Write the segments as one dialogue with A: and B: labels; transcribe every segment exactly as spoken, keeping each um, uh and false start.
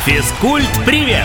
A: Физкульт-привет!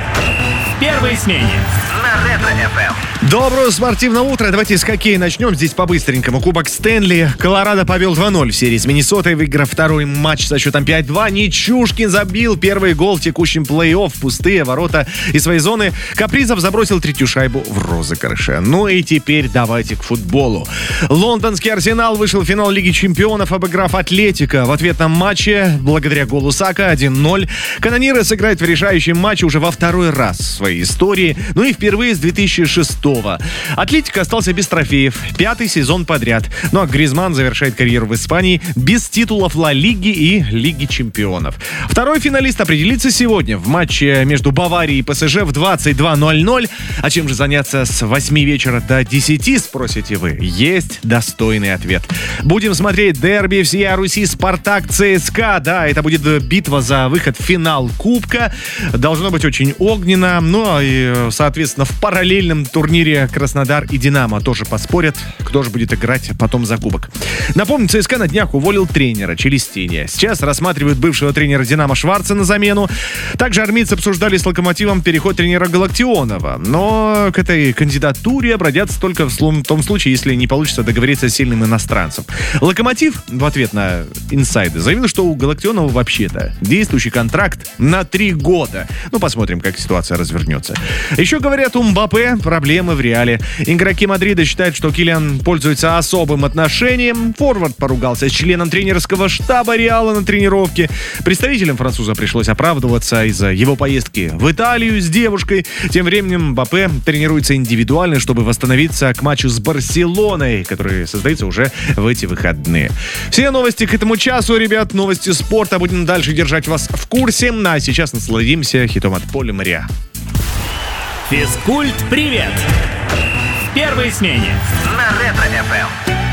A: В первой смене на Ретро-эф эм.
B: Доброго спортивного утра. Давайте с хоккея начнем. Здесь по-быстренькому. Кубок Стэнли. Колорадо повел два ноль в серии с Миннесотой, выиграв второй матч со счетом пять два. Нечушкин забил первый гол в текущем плей-офф. Пустые ворота из своей зоны. Капризов забросил третью шайбу в розыгрыше. Ну и теперь давайте к футболу. Лондонский Арсенал вышел в финал Лиги Чемпионов, обыграв Атлетико. В ответном матче, благодаря голу Сака, один ноль, канониры сыграют в решающем матче уже во второй раз в своей истории. Ну и впервые с две тысячи шестого. Атлетико остался без трофеев. Пятый сезон подряд. Ну а Гризманн завершает карьеру в Испании без титулов Ла Лиги и Лиги Чемпионов. Второй финалист определится сегодня в матче между Баварией и ПСЖ в двадцать два ноль ноль. А чем же заняться с восьми вечера до десяти, спросите вы? Есть достойный ответ. Будем смотреть дерби всея Руси Спартак-ЦСКА. Да, это будет битва за выход в финал Кубка. Должно быть очень огненно. Ну и, соответственно, в параллельном турнире Краснодар и Динамо тоже поспорят, кто же будет играть потом за кубок. Напомню, ЦСКА на днях уволил тренера Челестини. Сейчас рассматривают бывшего тренера Динамо Шварца на замену. Также армейцы обсуждали с Локомотивом переход тренера Галактионова. Но к этой кандидатуре обратятся только в том случае, если не получится договориться с сильным иностранцем. Локомотив в ответ на инсайды заявил, что у Галактионова вообще-то действующий контракт на три года. Ну, посмотрим, как ситуация развернется. Еще говорят, у Мбаппе проблемы в Реале. Игроки Мадрида считают, что Килиан пользуется особым отношением. Форвард поругался с членом тренерского штаба Реала на тренировке. Представителям француза пришлось оправдываться из-за его поездки в Италию с девушкой. Тем временем Мбаппе тренируется индивидуально, чтобы восстановиться к матчу с Барселоной, который состоится уже в эти выходные. Все новости к этому часу, ребят. Новости спорта. Будем дальше держать вас в курсе. А сейчас насладимся хитом от Поля Моря.
A: Физкульт-привет! В первой смене на Ретро-эф эм.